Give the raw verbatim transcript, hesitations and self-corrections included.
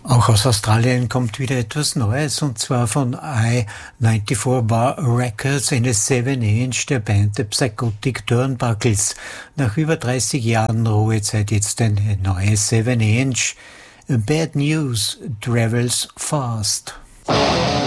Auch aus Australien kommt wieder etwas Neues, und zwar von I vierundneunzig Bar Records, eine seven inch der Band The Psychotic Turnbuckles. Nach über dreißig Jahren Ruhezeit jetzt eine neue seven inch. Bad News Travels Fast.